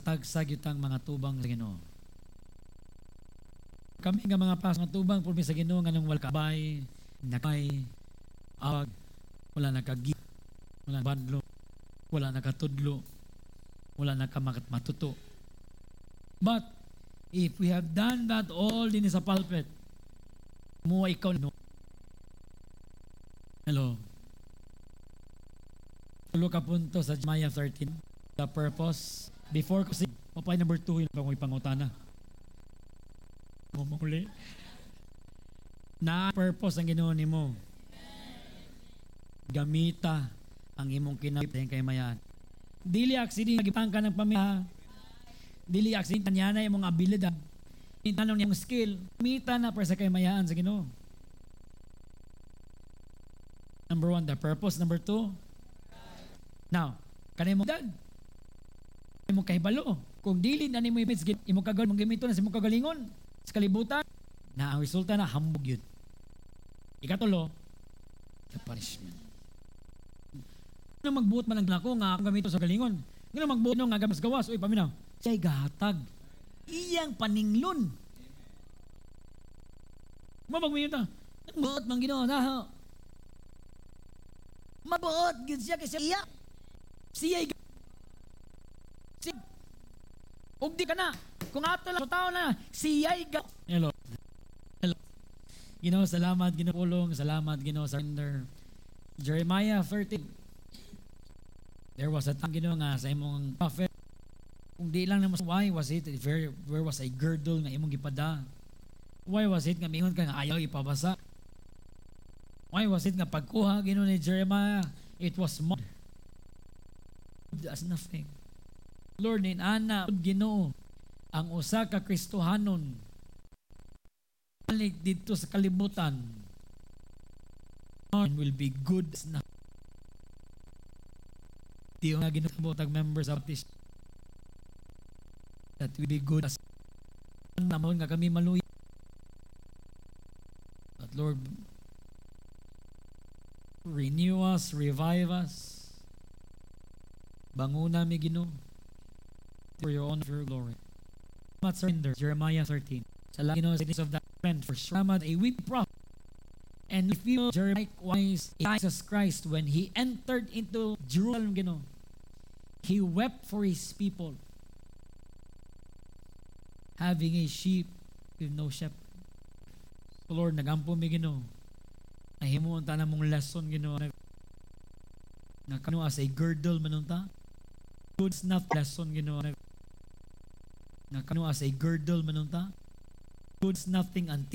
tagsag yutang mga tubang sa Ginoo. Kami nga mga pas nga tubang pulmi sa Ginoo nganong wala kabay, nakay, awag, wala nakagi, wala badlo, wala nakatudlo, wala nakamakatmatuto. But if we have done that all din sa pulpit, mo ikaw no. Hello. Tulo ka punto sa Jeremiah 13. The purpose. Before ko si papay number 2 yung pangutana. Mumuli. Na purpose ang Ginoo nimo. Gamita ang imong kinabit kay mayan. Dili aksidente nagipangka ng pamilya. Dili aksidente niya na imong abilidad. Tanong niyang skill. Gamita na para sa kay mayaan sa Ginoo. Number 1, the purpose. Number 2, now, kanay mo dad. Kanay mo kahibalo. Kung dili na nimo imong kagal mong gimito na sa imong kagalingon sa kalibutan, na ang resulta na hambog yun. Ikatulo, the punishment. Ano magbuot man ang nako nga akong gamito sa galingon? Ano magbuot nga gamas-gawas? Uy, paminaw. Siya'y gahatag. Iyang paninglon. Mabagminyo ta. Nagbuot man Ginoo na. Mabuot gid siya kasi iya. Siya'y ugdi ka na. Kung ato lang tao na, siya'y Hello. Ginoo, salamat, Ginoo pulong, salamat, Ginoo surrender. Jeremiah 13. There was a time, Ginoo, nga sa imong prophet. Kung di lang naman, why was it? Where was a girdle nga imong gipada? Why was it nga mingon ka nga ayaw ipabasa? Why was it nga pagkuha, Ginoo ni Jeremiah? It was mud. That's nothing. Lord, inana, Ginoo, ang usa ka Kristohanon balik dito sa kalibutan will be good as na. Di nga ginabotag members of this that will be good as naman nga kami maluya. But Lord, renew us, revive us. Banguna mi Ginoo for your honor, for your glory. Surrender, Jeremiah 13. Salamat Ginoo sa of that friend for salamat a weak prophet. And we feel Jeremiah likewise Jesus Christ when he entered into Jerusalem, Ginoo. He wept for his people, having a sheep with no shepherd. So Lord, nagampo mi Ginoo. Nahimuon ta na mong lesson, Ginoo. Nga kanu as a girdle manunta. Good enough lesson, Ginoo. Nga kanu as a girdle manunta. Good nothing until